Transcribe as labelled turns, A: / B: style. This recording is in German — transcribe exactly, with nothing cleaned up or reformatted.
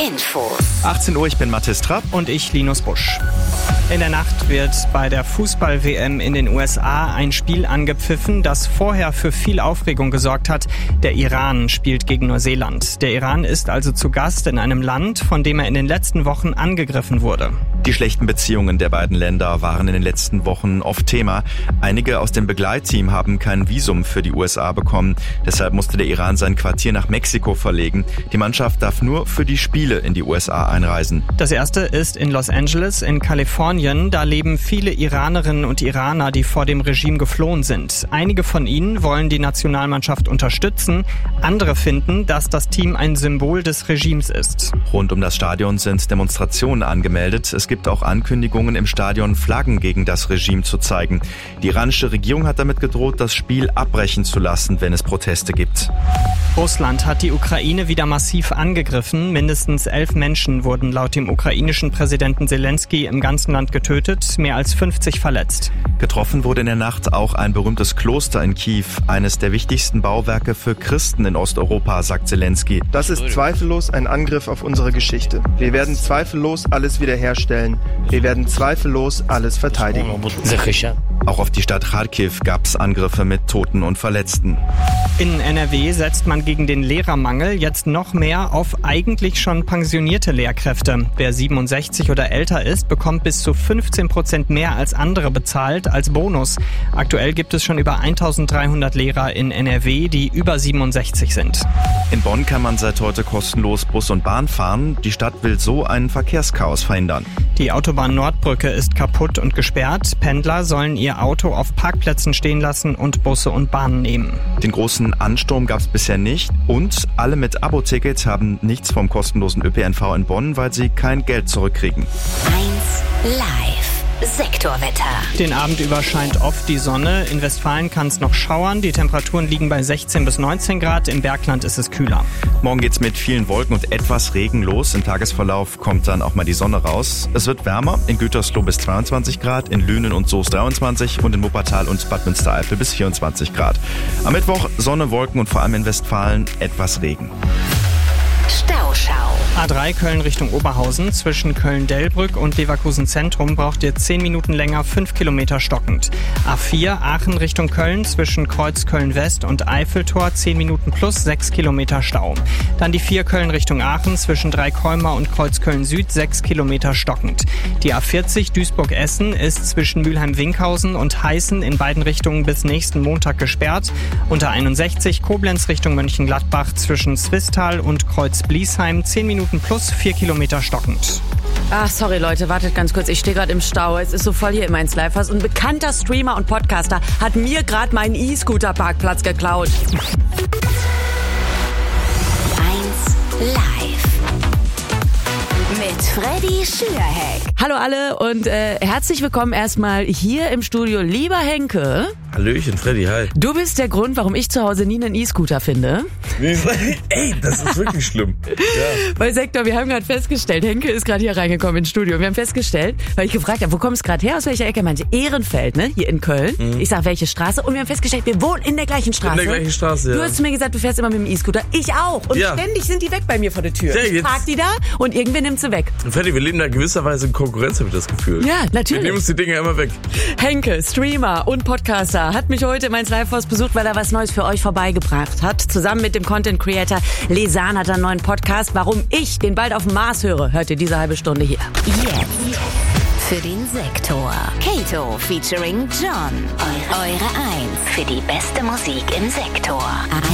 A: Infos.
B: achtzehn Uhr, ich bin Mathis Trapp.
C: Und ich, Linus Busch. In der Nacht wird bei der Fußball-W M in den U S A ein Spiel angepfiffen, das vorher für viel Aufregung gesorgt hat. Der Iran spielt gegen Neuseeland. Der Iran ist also zu Gast in einem Land, von dem er in den letzten Wochen angegriffen wurde.
B: Die schlechten Beziehungen der beiden Länder waren in den letzten Wochen oft Thema. Einige aus dem Begleitteam haben kein Visum für die U S A bekommen. Deshalb musste der Iran sein Quartier nach Mexiko verlegen. Die Mannschaft darf nur für die Spiele in die U S A einreisen.
C: Das erste ist in Los Angeles in Kalifornien. Da leben viele Iranerinnen und Iraner, die vor dem Regime geflohen sind. Einige von ihnen wollen die Nationalmannschaft unterstützen. Andere finden, dass das Team ein Symbol des Regimes ist.
B: Rund um das Stadion sind Demonstrationen angemeldet. Es gibt auch Ankündigungen, im Stadion Flaggen gegen das Regime zu zeigen. Die iranische Regierung hat damit gedroht, das Spiel abbrechen zu lassen, wenn es Proteste gibt.
C: Russland hat die Ukraine wieder massiv angegriffen. Mindestens elf Menschen wurden laut dem ukrainischen Präsidenten Zelensky im ganzen Land getötet, mehr als fünfzig verletzt.
B: Getroffen wurde in der Nacht auch ein berühmtes Kloster in Kiew, eines der wichtigsten Bauwerke für Christen in Osteuropa, sagt Zelensky.
D: Das ist zweifellos ein Angriff auf unsere Geschichte. Wir werden zweifellos alles wiederherstellen. Wir werden zweifellos alles verteidigen.
B: Auch auf die Stadt Kharkiv gab es Angriffe mit Toten und Verletzten.
C: In N R W setzt man gegen den Lehrermangel jetzt noch mehr auf eigentlich schon pensionierte Lehrkräfte. Wer siebenundsechzig oder älter ist, bekommt bis zu fünfzehn Prozent mehr als andere bezahlt als Bonus. Aktuell gibt es schon über eintausenddreihundert Lehrer in N R W, die über siebenundsechzig sind.
B: In Bonn kann man seit heute kostenlos Bus und Bahn fahren. Die Stadt will so ein Verkehrschaos verhindern.
C: Die Autobahn-Nordbrücke ist kaputt und gesperrt. Pendler sollen ihr Auto auf Parkplätzen stehen lassen und Busse und Bahnen nehmen.
B: Den großen Ansturm gab es bisher nicht. Und alle mit Abo-Tickets haben nichts vom kostenlosen Ö P N V in Bonn, weil sie kein Geld zurückkriegen.
A: eins live. Sektorwetter.
C: Den Abend über scheint oft die Sonne. In Westfalen kann es noch schauern. Die Temperaturen liegen bei sechzehn bis neunzehn Grad. Im Bergland ist es kühler.
B: Morgen geht's mit vielen Wolken und etwas Regen los. Im Tagesverlauf kommt dann auch mal die Sonne raus. Es wird wärmer. In Gütersloh bis zweiundzwanzig Grad, in Lünen und Soest dreiundzwanzig und in Wuppertal und Bad Münstereifel bis vierundzwanzig Grad. Am Mittwoch Sonne, Wolken und vor allem in Westfalen etwas Regen.
A: Stauschau.
C: A drei Köln Richtung Oberhausen. Zwischen Köln-Delbrück und Leverkusen Zentrum braucht ihr zehn Minuten länger, fünf Kilometer stockend. A vier Aachen Richtung Köln. Zwischen Kreuz Köln-West und Eiffeltor zehn Minuten plus sechs Kilometer Stau. Dann die vier Köln Richtung Aachen. Zwischen Dreikolmer und Kreuz Köln-Süd sechs Kilometer stockend. Die A vierzig Duisburg-Essen ist zwischen Mülheim-Winkhausen und Heißen in beiden Richtungen bis nächsten Montag gesperrt. Und A einundsechzig Koblenz Richtung Mönchengladbach zwischen Zwistal und Kreuz Bliesheim zehn Minuten plus vier Kilometer stockend.
E: Ach, sorry Leute, wartet ganz kurz. Ich stehe gerade im Stau. Es ist so voll hier im eins Live. Ein bekannter Streamer und Podcaster hat mir gerade meinen E-Scooter-Parkplatz geklaut.
A: eins live. Mit Freddy Schürheck.
E: Hallo alle und äh, herzlich willkommen erstmal hier im Studio. Lieber Henke.
F: Hallöchen, Freddy, hi.
E: Du bist der Grund, warum ich zu Hause nie einen E-Scooter finde.
F: Ey, das ist wirklich schlimm. Ja.
E: Weil Sektor, wir haben gerade festgestellt, Henke ist gerade hier reingekommen ins Studio. Wir haben festgestellt, weil ich gefragt habe, wo kommst du gerade her, aus welcher Ecke? Er meinte, Ehrenfeld, ne, hier in Köln. Mhm. Ich sag, welche Straße? Und wir haben festgestellt, wir wohnen in der gleichen Straße.
F: In der gleichen Straße, ja.
E: Du hast zu mir gesagt, du fährst immer mit dem E-Scooter. Ich auch. Und
F: ja.
E: ständig sind die weg bei mir vor der Tür.
F: Ja,
E: ich
F: jetzt.
E: park die da und irgendwer nimmt sie weg.
F: Freddy, wir leben da gewisserweise in Konkurrenz, habe ich das Gefühl.
E: Ja, natürlich.
F: Wir nehmen uns die Dinge immer weg.
E: Henke, Streamer und Podcaster, hat mich heute in meinem Live-Haus besucht, weil er was Neues für euch vorbeigebracht hat. Zusammen mit dem Content Creator Lesan hat er einen neuen Podcast. Warum ich den bald auf dem Mars höre, hört ihr diese halbe Stunde hier.
A: Jetzt für den Sektor. Kato featuring John. Eure, Eure eins für die beste Musik im Sektor.